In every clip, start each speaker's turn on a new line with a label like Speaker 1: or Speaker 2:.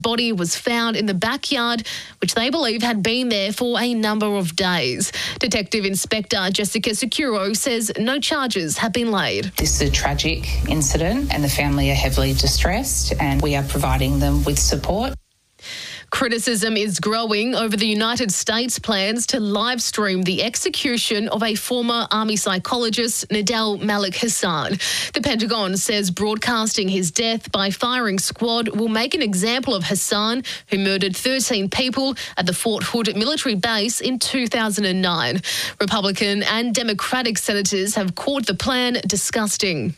Speaker 1: body was found in the backyard, which they believe had been there for a number of days. Detective Inspector Jessica Securo says no charges have been laid.
Speaker 2: This is a tragic incident and the family are heavily distressed, and we are providing them with support.
Speaker 1: Criticism is growing over the United States' plans to live stream the execution of a former Army psychologist, Nadel Malik Hassan. The Pentagon says broadcasting his death by firing squad will make an example of Hassan, who murdered 13 people at the Fort Hood military base in 2009. Republican and Democratic senators have called the plan disgusting.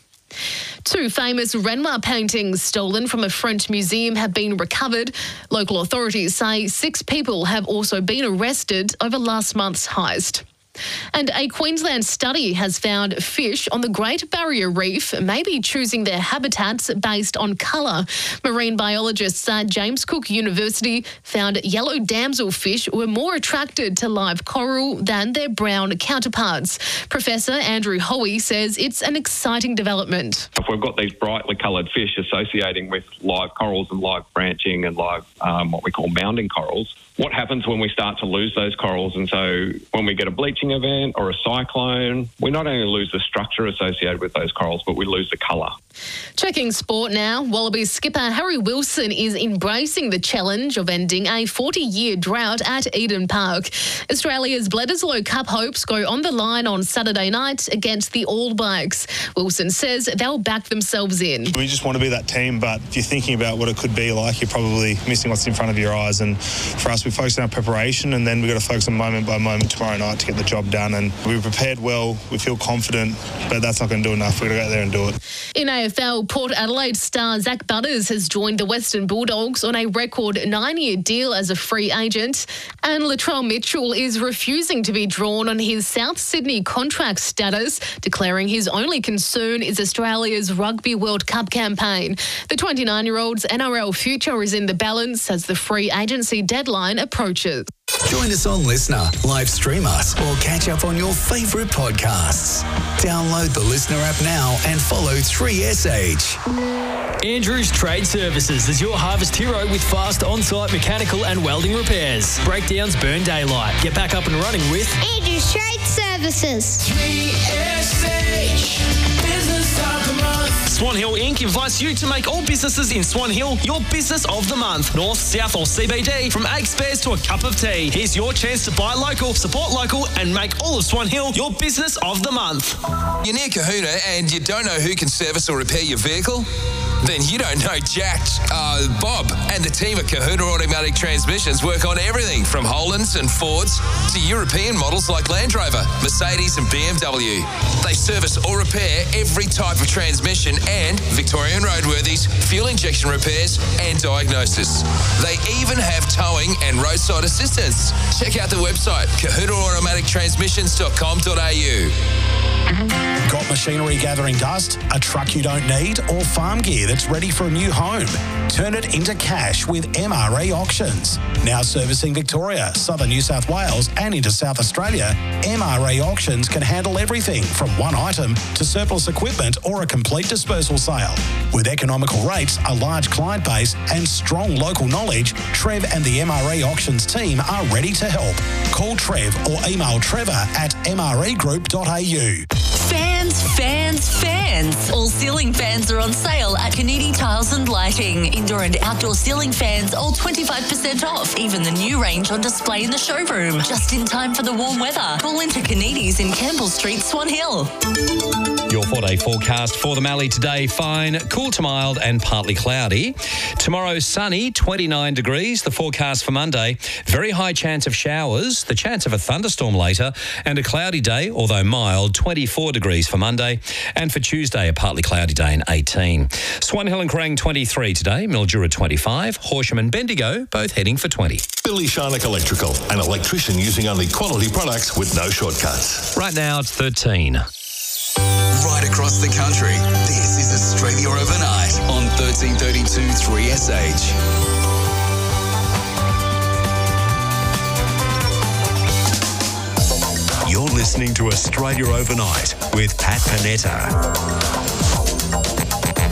Speaker 1: Two famous Renoir paintings stolen from a French museum have been recovered. Local authorities say 6 people have also been arrested over last month's heist. And a Queensland study has found fish on the Great Barrier Reef may be choosing their habitats based on colour. Marine biologists at James Cook University found yellow damselfish were more attracted to live coral than their brown counterparts. Professor Andrew Hoey says it's an exciting development.
Speaker 3: If we've got these brightly coloured fish associating with live corals and live branching and live what we call mounding corals, what happens when we start to lose those corals? And so when we get a bleaching event or a cyclone, we not only lose the structure associated with those corals, but we lose the colour.
Speaker 1: Checking sport now. Wallabies skipper Harry Wilson is embracing the challenge of ending a 40-year drought at Eden Park. Australia's Bledisloe Cup hopes go on the line on Saturday night against the All Blacks. Wilson says they'll back themselves in.
Speaker 4: We just want to be that team, but if you're thinking about what it could be like, you're probably missing what's in front of your eyes. And for us, we focus on our preparation, and then we've got to focus on moment by moment tomorrow night to get the job done. And we prepared well, we feel confident, but that's not going to do enough. We've got to go out there and do it.
Speaker 1: In AFL, Port Adelaide star Zach Butters has joined the Western Bulldogs on a record 9-year deal as a free agent. And Latrell Mitchell is refusing to be drawn on his South Sydney contract status, declaring his only concern is Australia's Rugby World Cup campaign. The 29-year-old's NRL future is in the balance as the free agency deadline approaches.
Speaker 5: Join us on Listener, live stream us, or catch up on your favourite podcasts. Download the Listener app now and follow 3SH.
Speaker 6: Andrews Trade Services is your harvest hero with fast on-site mechanical and welding repairs. Breakdowns burn daylight. Get back up and running with
Speaker 7: Andrews Trade Services.
Speaker 8: 3SH. Business of the month.
Speaker 6: Swan Hill Inc. invites you to make all businesses in Swan Hill your business of the month. North, south or CBD, from egg spares to a cup of tea. Here's your chance to buy local, support local and make all of Swan Hill your business of the month.
Speaker 9: You're near Kahuna and you don't know who can service or repair your vehicle? Then you don't know Jack. Bob and the team at Kahuna Automatic Transmissions work on everything from Hollands and Fords to European models like Land Rover, Mercedes and BMW. They service or repair every type of transmission and Victorian roadworthies, fuel injection repairs and diagnosis. They even have towing and roadside assistance. Check out the website kahunaautomatictransmissions.com.au.
Speaker 10: Got machinery gathering dust, a truck you don't need, or farm gear that's ready for a new home? Turn it into cash with MRA Auctions. Now servicing Victoria, southern New South Wales and into South Australia, MRA Auctions can handle everything from one item to surplus equipment or a complete dispersal sale. With economical rates, a large client base and strong local knowledge, Trev and the MRA Auctions team are ready to help. Call Trev or email trevor@mregroup.au.
Speaker 11: Fans. All ceiling fans are on sale at Canidi Tiles and Lighting. Indoor and outdoor ceiling fans, all 25% off. Even the new range on display in the showroom. Just in time for the warm weather. Call into Canidi's in Campbell Street, Swan Hill.
Speaker 12: Your 4-day forecast for the Mallee today: fine, cool to mild and partly cloudy. Tomorrow sunny, 29 degrees. The forecast for Monday, very high chance of showers, the chance of a thunderstorm later, and a cloudy day, although mild, 24 degrees for Monday. And for Tuesday, a partly cloudy day and 18. Swan Hill and Crang 23 today, Mildura 25, Horsham and Bendigo both heading for 20.
Speaker 13: Billy Sharnock Electrical, an electrician using only quality products with no shortcuts.
Speaker 12: Right now it's 13.
Speaker 5: Right across the country, this is Australia Overnight on 1332 3SH.
Speaker 13: You're listening to Australia Overnight with Pat Panetta.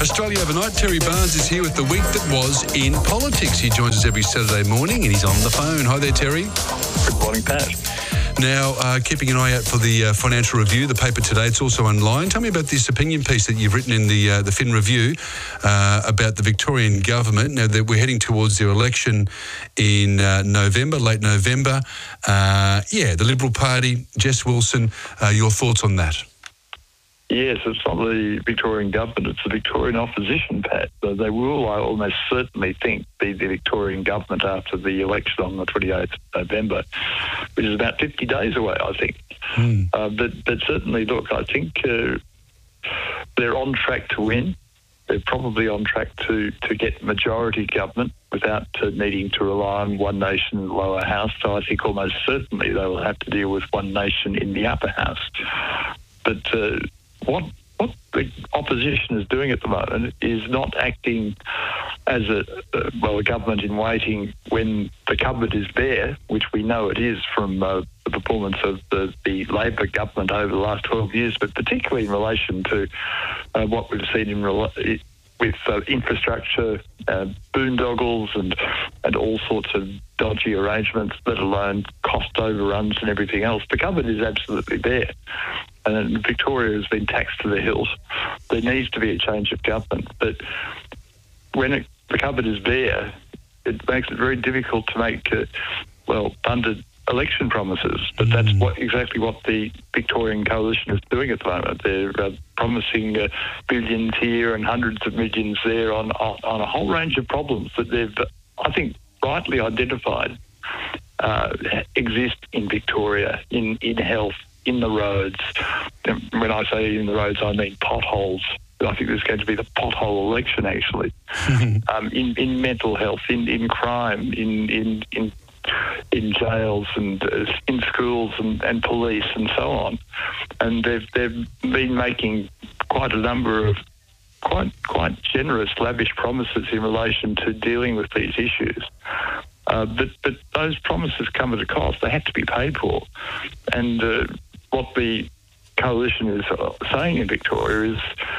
Speaker 14: Australia Overnight. Terry Barnes is here with the week that was in politics. He joins us every Saturday morning and he's on the phone. Hi there, Terry.
Speaker 15: Good morning, Pat.
Speaker 14: Now, keeping an eye out for the Financial Review, the paper today, it's also online. Tell me about this opinion piece that you've written in the Fin Review about the Victorian government. Now, that we're heading towards their election in November, late November. The Liberal Party, Jess Wilson, your thoughts on that?
Speaker 15: Yes, it's not the Victorian government, it's the Victorian opposition, Pat. So they will, I almost certainly think, be the Victorian government after the election on the 28th of November, which is about 50 days away, I think. But certainly, look, I think they're on track to win. They're probably on track to get majority government without needing to rely on one nation in the lower house. So I think almost certainly they will have to deal with one nation in the upper house. But what the opposition is doing at the moment is not acting as a government in waiting when the cupboard is bare, which we know it is from the performance of the Labor government over the last 12 years, but particularly in relation to what we've seen with infrastructure, boondoggles and all sorts of dodgy arrangements, let alone cost overruns and everything else. The cupboard is absolutely bare. And Victoria has been taxed to the hilt. There needs to be a change of government. But when the cupboard is bare, it makes it very difficult to make, funded election promises. But that's exactly what the Victorian coalition is doing at the moment. They're promising billions here and hundreds of millions there on a whole range of problems that they've, I think, rightly identified exist in Victoria, in health, in the roads. When I say in the roads, I mean potholes. I think there's going to be the pothole election, actually. In mental health, in crime, in jails and in schools and police and so on. And they've been making quite a number of quite generous, lavish promises in relation to dealing with these issues. But those promises come at a cost. They have to be paid for. And what the coalition is saying in Victoria is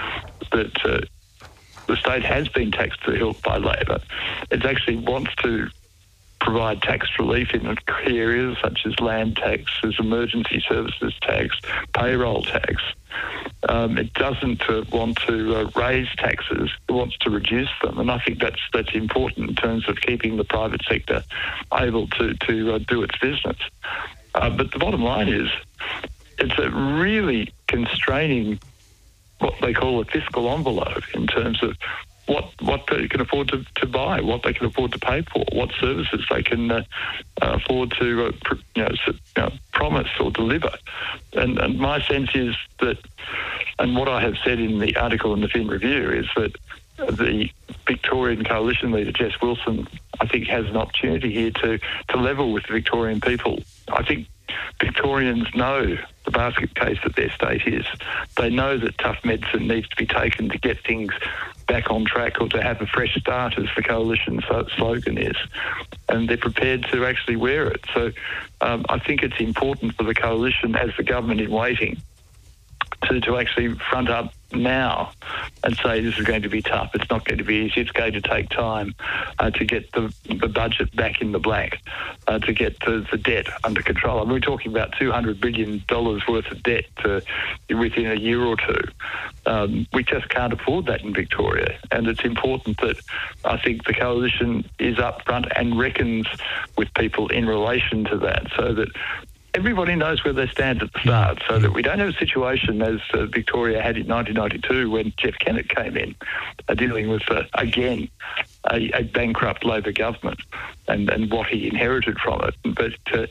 Speaker 15: that the state has been taxed to the hilt by Labor. It actually wants to provide tax relief in key areas such as land tax, as emergency services tax, payroll tax. It doesn't want to raise taxes. It wants to reduce them, and I think that's important in terms of keeping the private sector able to do its business. But the bottom line is, it's a really constraining what they call a fiscal envelope in terms of what they can afford to buy, what they can afford to pay for, what services they can afford to promise or deliver. And my sense is that, and what I have said in the article in the Fin Review is that the Victorian coalition leader, Jess Wilson, I think has an opportunity here to level with the Victorian people. I think Victorians know the basket case that their state is. They know that tough medicine needs to be taken to get things back on track or to have a fresh start, as the coalition slogan is. And they're prepared to actually wear it. So I think it's important for the coalition, as the government in waiting, to actually front up now and say this is going to be tough. It's not going to be easy. It's going to take time to get the budget back in the black, to get the debt under control. I mean, we're talking about $200 billion worth of debt within a year or two. We just can't afford that in Victoria, and it's important that I think the coalition is up front and reckons with people in relation to that, so that everybody knows where they stand at the start, so that we don't have a situation as Victoria had in 1992 when Jeff Kennett came in, dealing with, again, a bankrupt Labor government and what he inherited from it. But,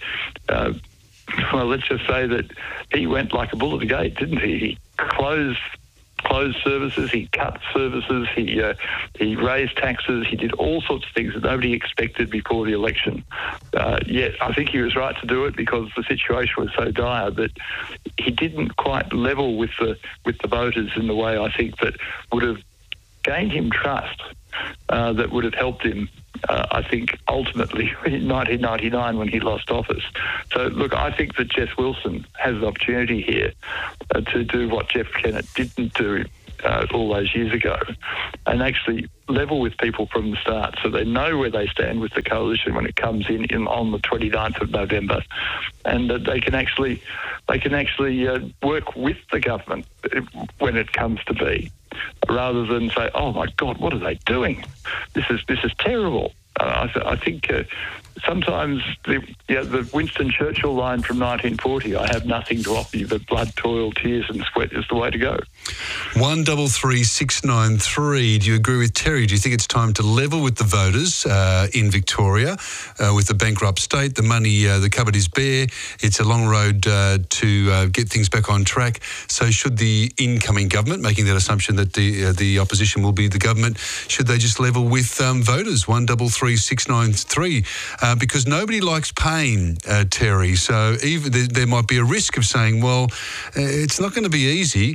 Speaker 15: let's just say that he went like a bull at the gate, didn't he? He closed services, he cut services, he raised taxes, he did all sorts of things that nobody expected before the election. Yet I think he was right to do it because the situation was so dire that he didn't quite level with the voters in the way I think that would have gained him trust, that would have helped him, I think, ultimately in 1999 when he lost office. So, look, I think that Jess Wilson has an opportunity here to do what Jeff Kennett didn't do all those years ago, and actually level with people from the start so they know where they stand with the coalition when it comes in on the 29th of November, and that they can actually work with the government when it comes to be, rather than say, oh my God, what are they doing? This is terrible. I think sometimes the Winston Churchill line from 1940, I have nothing to offer you but blood, toil, tears and sweat, is the way to go.
Speaker 14: 133693. Do you agree with Terry? Do you think it's time to level with the voters in Victoria with the bankrupt state? The money, the cupboard is bare. It's a long road to get things back on track. So should the incoming government, making that assumption that the opposition will be the government, should they just level with voters? 133693. Because nobody likes pain, Terry. So even there might be a risk of saying, well, it's not going to be easy.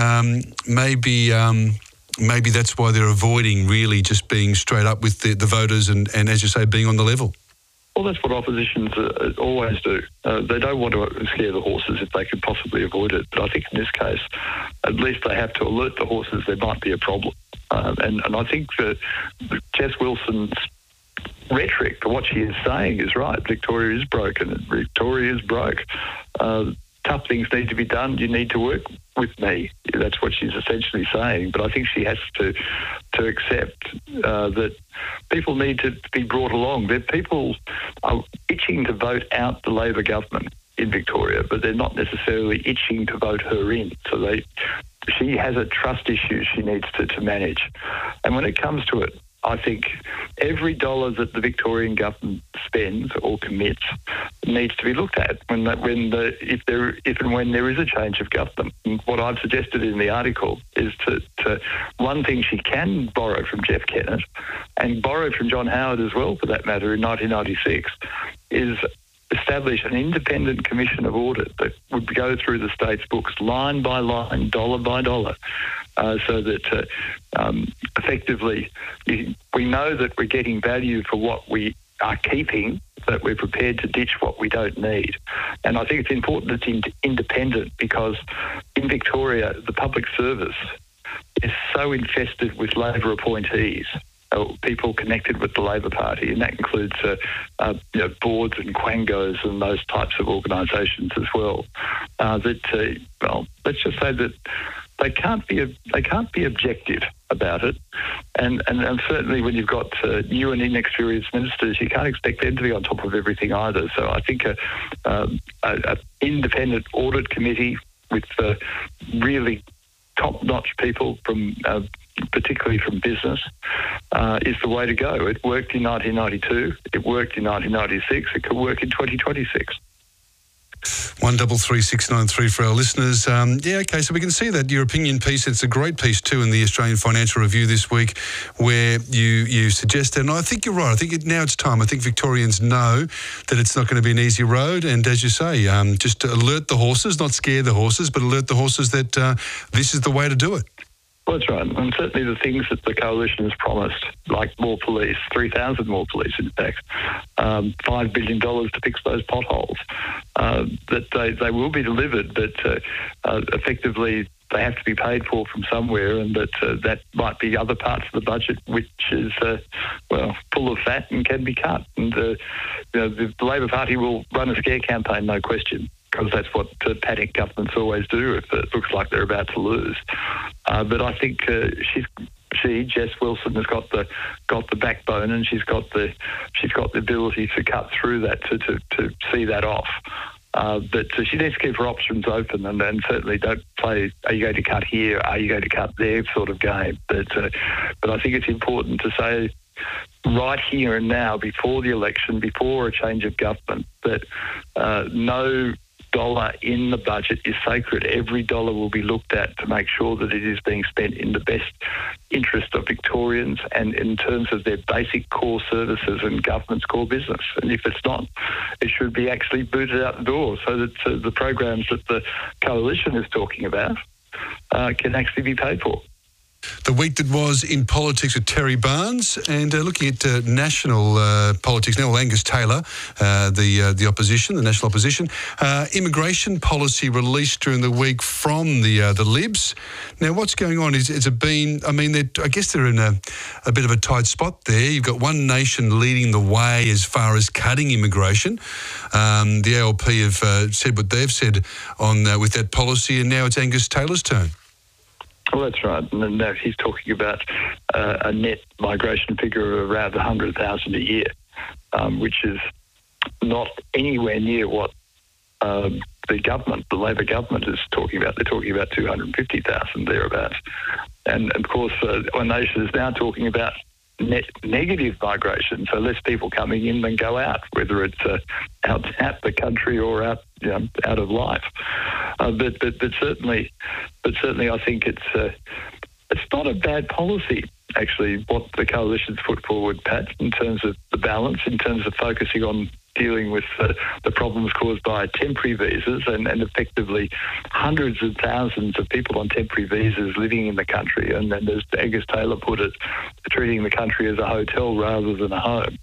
Speaker 14: Maybe that's why they're avoiding really just being straight up with the voters and, as you say, being on the level.
Speaker 15: Well, that's what oppositions always do. They don't want to scare the horses if they can possibly avoid it. But I think in this case, at least they have to alert the horses there might be a problem. And I think that Jess Wilson's rhetoric, what she is saying is right. Victoria is broken. Victoria is broke. Tough things need to be done. You need to work with me. That's what she's essentially saying. But I think she has to accept that people need to be brought along. That people are itching to vote out the Labor government in Victoria, but they're not necessarily itching to vote her in. So she has a trust issue she needs to manage. And when it comes to it, I think every dollar that the Victorian government spends or commits needs to be looked at if and when there is a change of government. And what I've suggested in the article is to one thing she can borrow from Jeff Kennett and borrow from John Howard as well, for that matter, in 1996, is establish an independent commission of audit that would go through the state's books line by line, dollar by dollar, so that effectively we know that we're getting value for what we are keeping, that we're prepared to ditch what we don't need. And I think it's important it's independent, because in Victoria, the public service is so infested with Labor appointees, people connected with the Labor Party, and that includes boards and quangos and those types of organisations as well. Let's just say that they can't be objective about it, and certainly when you've got new and inexperienced ministers, you can't expect them to be on top of everything either. So I think an independent audit committee with really top-notch people from particularly from business, is the way to go. It worked in 1992, it worked in 1996, it could work in 2026.
Speaker 14: 133693 for our listeners. So we can see that your opinion piece. It's a great piece too in the Australian Financial Review this week, where you suggested, and I think you're right. I think now it's time. I think Victorians know that it's not going to be an easy road, and as you say, just to alert the horses, not scare the horses, but alert the horses that this is the way to do it.
Speaker 15: Well, that's right. And certainly the things that the coalition has promised, like more police, 3,000 more police, in fact, $5 billion to fix those potholes, that they will be delivered, but effectively they have to be paid for from somewhere, and that might be other parts of the budget which is, full of fat and can be cut. And the Labor Party will run a scare campaign, no question, because that's what panic governments always do if it looks like they're about to lose. But I think Jess Wilson has got the backbone, and she's got the ability to cut through that to see that off. But she needs to keep her options open, and certainly don't play, are you going to cut here, are you going to cut there sort of game. But I think it's important to say right here and now, before the election, before a change of government, that no dollar in the budget is sacred. Every dollar will be looked at to make sure that it is being spent in the best interest of Victorians and in terms of their basic core services and government's core business. And if it's not, it should be actually booted out the door so that the programs that the coalition is talking about can actually be paid for.
Speaker 14: The week that was in politics with Terry Barnes, and looking at national politics now, Angus Taylor, the opposition, the national opposition, immigration policy released during the week from the Libs. Now, what's going on? Has it been? I mean, I guess they're in a bit of a tight spot there. You've got One Nation leading the way as far as cutting immigration. The ALP have said what they've said on with that policy, and now it's Angus Taylor's turn.
Speaker 15: Well, that's right. And he's talking about a net migration figure of around 100,000 a year, which is not anywhere near what the Labor government is talking about. They're talking about 250,000 thereabouts. And, of course, One Nation is now talking about net negative migration, so less people coming in than go out, whether it's out the country or out of life. But certainly, I think it's not a bad policy. Actually, what the coalition's put forward, Pat, in terms of the balance, in terms of focusing on dealing with the problems caused by temporary visas and effectively hundreds of thousands of people on temporary visas living in the country, and then as Angus Taylor put it, treating the country as a hotel rather than a home.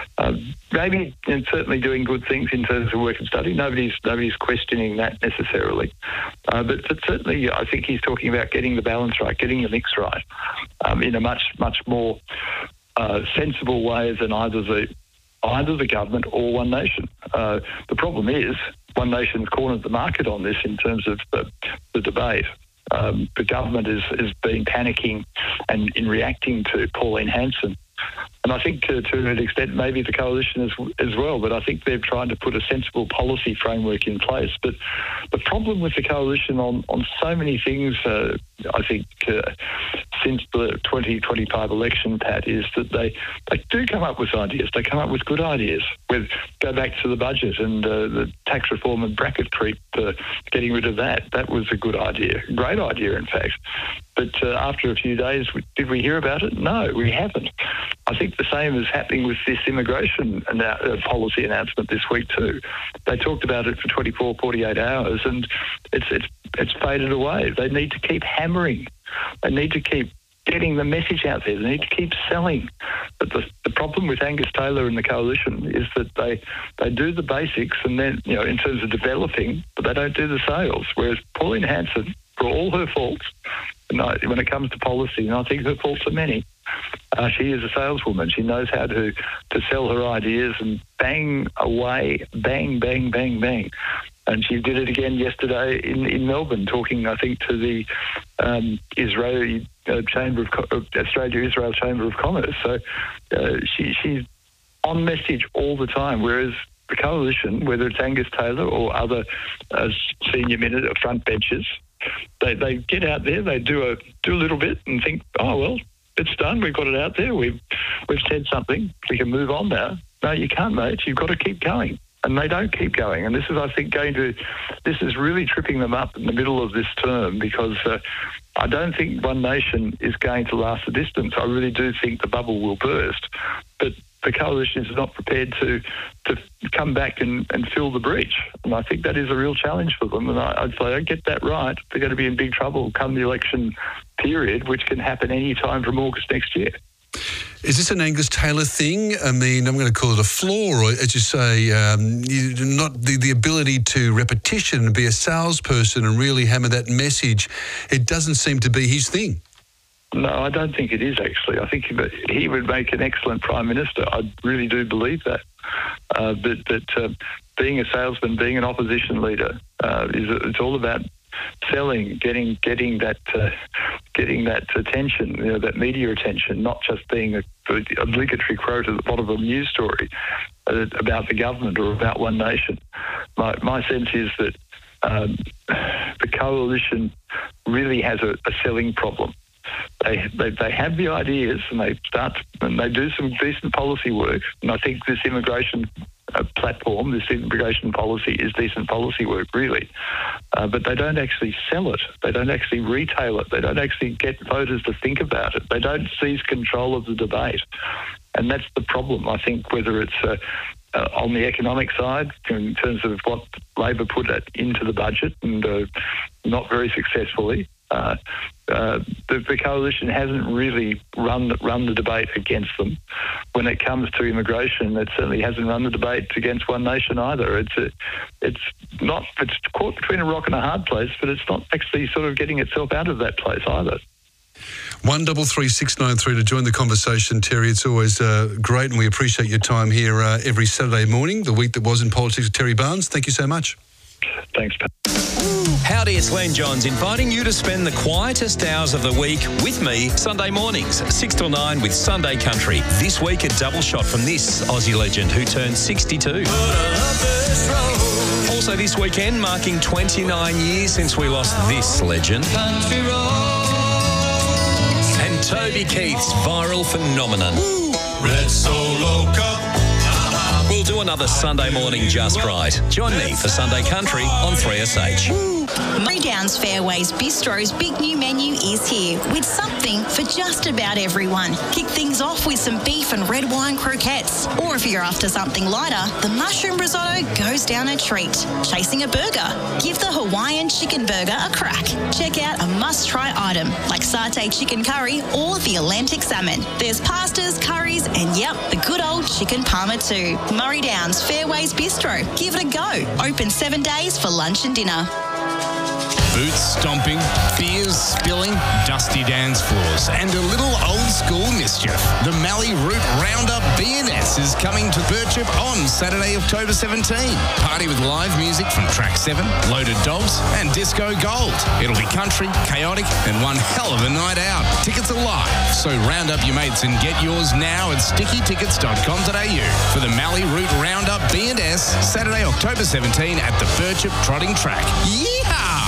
Speaker 15: Maybe and certainly doing good things in terms of work and study. Nobody's questioning that necessarily. But certainly I think he's talking about getting the balance right, getting the mix right, in a much more sensible way than either the government or One Nation. The problem is One Nation's cornered the market on this in terms of the debate. The government has been panicking and in reacting to Pauline Hanson. And I think to an extent maybe the coalition as well, but I think they're trying to put a sensible policy framework in place. But the problem with the coalition on so many things, I think, since the 2025 election, Pat, is that they do come up with ideas. They come up with good ideas. Go back to the budget and the tax reform and bracket creep, getting rid of that. That was a good idea. Great idea, in fact. But after a few days, did we hear about it? No, we haven't. I think the same is happening with this immigration policy announcement this week too. They talked about it for 24, 48 hours, and it's faded away. They need to keep hammering. They need to keep getting the message out there. They need to keep selling. But the problem with Angus Taylor and the coalition is that they do the basics, and then in terms of developing, but they don't do the sales. Whereas Pauline Hanson, for all her faults, when it comes to policy, and I think her faults are many, she is a saleswoman. She knows how to sell her ideas and bang away, bang, bang, bang, bang. And she did it again yesterday in Melbourne, talking, I think, to the Israeli Australia-Israel Chamber of Commerce. So she's on message all the time, whereas the coalition, whether it's Angus Taylor or other senior front benchers, they get out there, they do a little bit and think, oh, well, it's done. We've got it out there. We've said something. We can move on now. No, you can't, mate. You've got to keep going. And they don't keep going. And this is, I think, this is really tripping them up in the middle of this term, because I don't think One Nation is going to last the distance. I really do think the bubble will burst. But the coalition is not prepared to come back and fill the breach. And I think that is a real challenge for them. And if they don't get that right, they're going to be in big trouble come the election period, which can happen any time from August next year.
Speaker 14: Is this an Angus Taylor thing? I mean, I'm going to call it a flaw, or as you say, not the ability to repetition and be a salesperson and really hammer that message. It doesn't seem to be his thing.
Speaker 15: No, I don't think it is, actually. I think he would make an excellent Prime Minister. I really do believe that. But being a salesman, being an opposition leader, it's all about selling, getting that attention, that media attention, not just being an obligatory quote at the bottom of a news story about the government or about One Nation. My sense is that the coalition really has a selling problem. They have the ideas, and they do some decent policy work, and I think this immigration platform, this immigration policy is decent policy work, really. But they don't actually sell it. They don't actually retail it. They don't actually get voters to think about it. They don't seize control of the debate. And that's the problem, I think, whether it's on the economic side, in terms of what Labor put into the budget, and not very successfully, The coalition hasn't really run the debate against them. When it comes to immigration, it certainly hasn't run the debate against One Nation either. It's caught between a rock and a hard place, but it's not actually sort of getting itself out of that place either.
Speaker 14: 133693 to join the conversation, Terry. It's always great, and we appreciate your time here every Saturday morning, the week that was in politics with Terry Barnes. Thank you so much.
Speaker 15: Thanks, Pat.
Speaker 12: Howdy, it's Len Johns inviting you to spend the quietest hours of the week with me Sunday mornings, 6 till 9 with Sunday Country. This week, a double shot from this Aussie legend who turned 62. Also this weekend, marking 29 years since we lost this legend. And Toby Keith's viral phenomenon.
Speaker 8: Red Solo Cup.
Speaker 12: We'll do another Sunday morning just right. Join me for Sunday Country on 3SH.
Speaker 16: Murray Downs Fairways Bistro's big new menu is here with something for just about everyone. Kick things off with some beef and red wine croquettes. Or if you're after something lighter, the mushroom risotto goes down a treat. Chasing a burger? Give the Hawaiian chicken burger a crack. Check out a must-try item like satay chicken curry or the Atlantic salmon. There's pastas, curries, and yep, the good old chicken parma too. Murray Downs Fairways Bistro. Give it a go. Open 7 days for lunch and dinner.
Speaker 17: Boots stomping, beers spilling, dusty dance floors, and a little old school mischief. The Mallee Route Roundup BNS is coming to Birchip on Saturday, October 17. Party with live music from Track 7, Loaded Dogs, and Disco Gold. It'll be country, chaotic, and one hell of a night out. Tickets are live, so round up your mates and get yours now at stickytickets.com.au for the Mallee Route Roundup BNS, Saturday, October 17 at the Birchip Trotting Track. Yeehaw!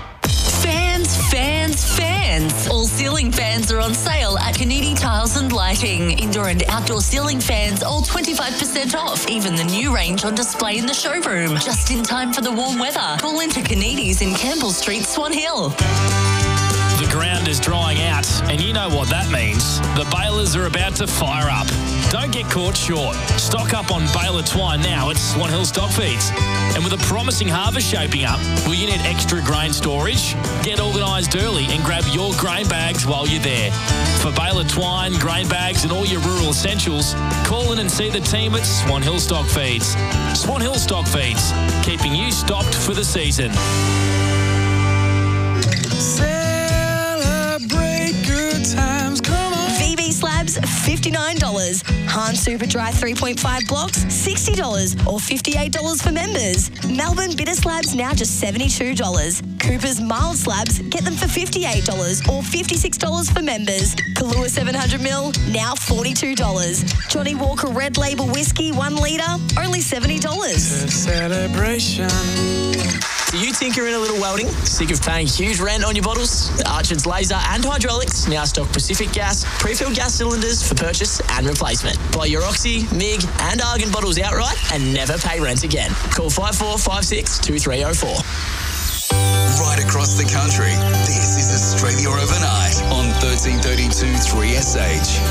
Speaker 11: Fans. All ceiling fans are on sale at Canidi Tiles and Lighting. Indoor and outdoor ceiling fans, all 25% off. Even the new range on display in the showroom. Just in time for the warm weather. Call into Canidi's in Campbell Street, Swan Hill.
Speaker 18: The ground is drying out, and you know what that means. The balers are about to fire up. Don't get caught short. Stock up on baler twine now at Swan Hill Stock Feeds. And with a promising harvest shaping up, will you need extra grain storage? Get organised early and grab your grain bags while you're there. For baler twine, grain bags and all your rural essentials, call in and see the team at Swan Hill Stock Feeds. Swan Hill Stock Feeds, keeping you stocked for the season.
Speaker 19: Times, come on. VB Slabs, $59. Han Super Dry 3.5 blocks, $60 or $58 for members. Melbourne Bitter Slabs now just $72. Cooper's Mild Slabs, get them for $58 or $56 for members. Kahlua 700ml, now $42. Johnny Walker Red Label Whiskey, 1 litre, only $70.
Speaker 18: Celebration.
Speaker 20: Do you tinker in a little welding? Sick of paying huge rent on your bottles? Archer's Laser and Hydraulics now stock Pacific Gas pre-filled gas cylinders for purchase and replacement. Buy your Oxy, MIG and Argon bottles outright and never pay rent again. Call 5456 2304.
Speaker 5: Right across the country, this is Australia Overnight on 1332 3SH.